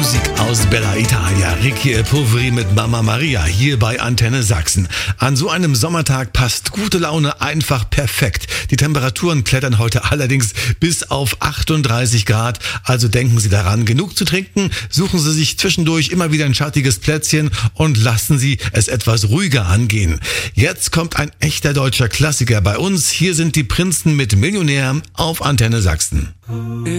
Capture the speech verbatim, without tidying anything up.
Musik aus Bella Italia, Ricky E. Poveri mit Mama Maria, hier bei Antenne Sachsen. An so einem Sommertag passt gute Laune einfach perfekt. Die Temperaturen klettern heute allerdings bis auf achtunddreißig Grad, also denken Sie daran, genug zu trinken, suchen Sie sich zwischendurch immer wieder ein schattiges Plätzchen und lassen Sie es etwas ruhiger angehen. Jetzt kommt ein echter deutscher Klassiker bei uns. Hier sind die Prinzen mit Millionär auf Antenne Sachsen.